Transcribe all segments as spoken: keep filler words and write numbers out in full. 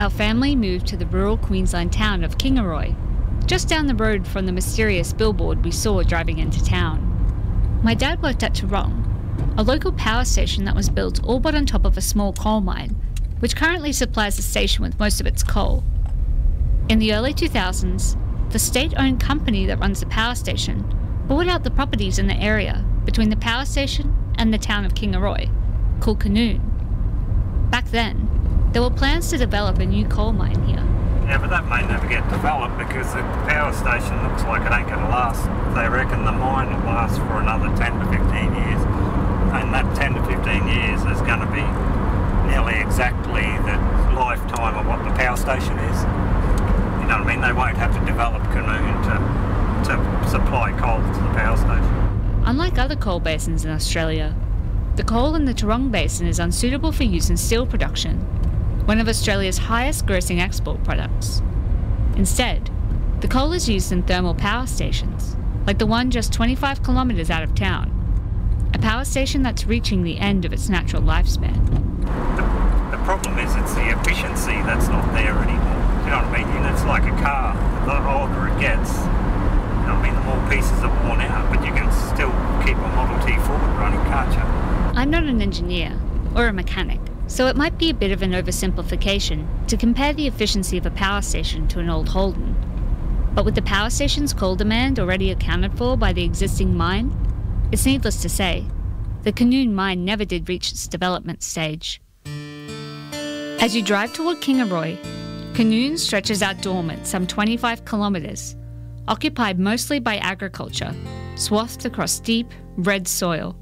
Our family moved to the rural Queensland town of Kingaroy, just down the road from the mysterious billboard we saw driving into town. My dad worked at Tarong, a local power station that was built all but on top of a small coal mine, which currently supplies the station with most of its coal. In the early two thousands, the state-owned company that runs the power station bought out the properties in the area between the power station and the town of Kingaroy, called Canoon. Back then, there were plans to develop a new coal mine here. Yeah, but that may never get developed because the power station looks like it ain't going to last. They reckon the mine will last for another ten to fifteen years. And that ten to fifteen years is going to be nearly exactly the lifetime of what the power station is. You know what I mean? They won't have to develop Canoon to, to supply coal to the power station. Unlike other coal basins in Australia, the coal in the Tarong Basin is unsuitable for use in steel production, one of Australia's highest grossing export products. Instead, the coal is used in thermal power stations, like the one just twenty-five kilometres out of town, a power station that's reaching the end of its natural lifespan. The, the problem is it's the efficiency that's not there anymore. You know what I mean? And it's like a car. The older it gets, you know what I mean, the more pieces are worn out, but you can still keep a Model T Ford running, can't you? I'm not an engineer or a mechanic, so it might be a bit of an oversimplification to compare the efficiency of a power station to an old Holden. But with the power station's coal demand already accounted for by the existing mine, it's needless to say, the Canoon mine never did reach its development stage. As you drive toward Kingaroy, Canoon stretches out dormant some twenty-five kilometres, occupied mostly by agriculture, swathed across deep, red soil.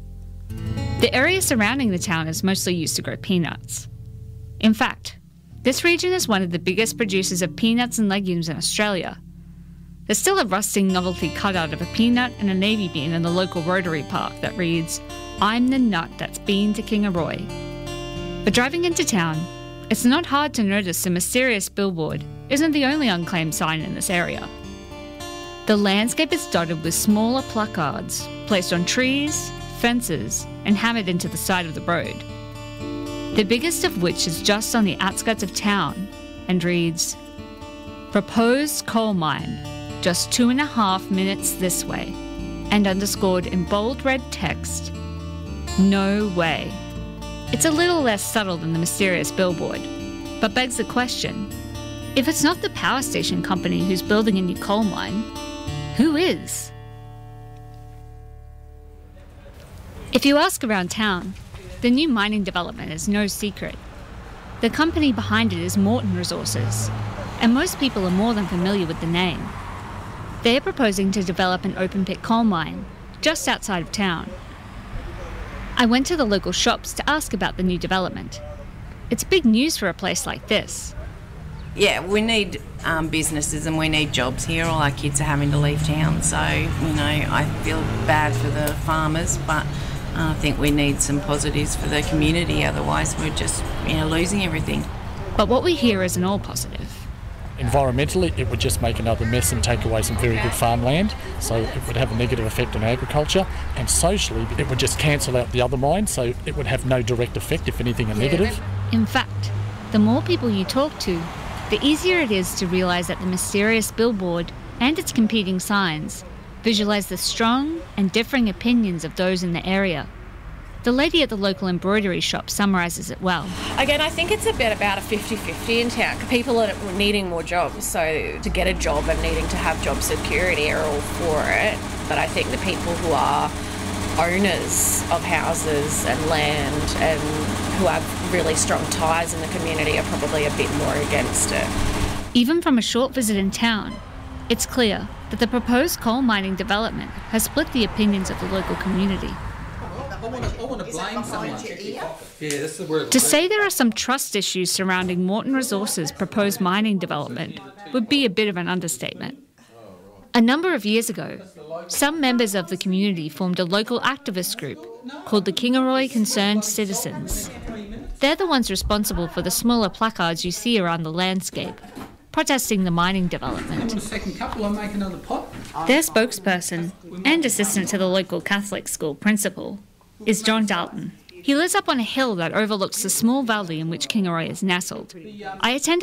The area surrounding the town is mostly used to grow peanuts. In fact, this region is one of the biggest producers of peanuts and legumes in Australia. There's still a rusting novelty cutout of a peanut and a navy bean in the local Rotary Park that reads, "I'm the nut that's been to Kingaroy." But driving into town, it's not hard to notice the mysterious billboard isn't the only unclaimed sign in this area. The landscape is dotted with smaller placards placed on trees, fences, and hammered into the side of the road. The biggest of which is just on the outskirts of town and reads, "Proposed coal mine, just two and a half minutes this way," and underscored in bold red text, "No way." It's a little less subtle than the mysterious billboard, but begs the question, if it's not the power station company who's building a new coal mine, who is? If you ask around town, the new mining development is no secret. The company behind it is Morton Resources, and most people are more than familiar with the name. They're proposing to develop an open-pit coal mine just outside of town. I went to the local shops to ask about the new development. It's big news for a place like this. Yeah, we need um, businesses and we need jobs here. All our kids are having to leave town, so, you know, I feel bad for the farmers, but I think we need some positives for the community, otherwise we're just, you know, losing everything. But what we hear isn't all positive. Environmentally, it would just make another mess and take away some very good farmland, so it would have a negative effect on agriculture. And socially, it would just cancel out the other mine, so it would have no direct effect, if anything, a negative. In fact, the more people you talk to, the easier it is to realise that the mysterious billboard and its competing signs visualise the strong and differing opinions of those in the area. The lady at the local embroidery shop summarises it well. Again, I think it's a bit about a fifty-fifty in town. People are needing more jobs, so to get a job and needing to have job security are all for it. But I think the people who are owners of houses and land and who have really strong ties in the community are probably a bit more against it. Even from a short visit in town, it's clear that the proposed coal mining development has split the opinions of the local community. I want to, I want to blame someone. Yeah, that's the word. To say there are some trust issues surrounding Morton Resources' proposed mining development would be a bit of an understatement. A number of years ago, some members of the community formed a local activist group called the Kingaroy Concerned Citizens. They're the ones responsible for the smaller placards you see around the landscape, protesting the mining development. Their spokesperson and assistant to the local Catholic school principal is John Dalton. He lives up on a hill that overlooks the small valley in which Kingaroy is nestled. I attended